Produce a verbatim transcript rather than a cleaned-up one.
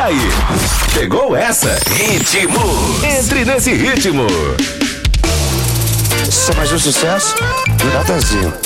aí, pegou essa? Ritmo. Entre nesse ritmo. Isso é mais um sucesso do Natazinho.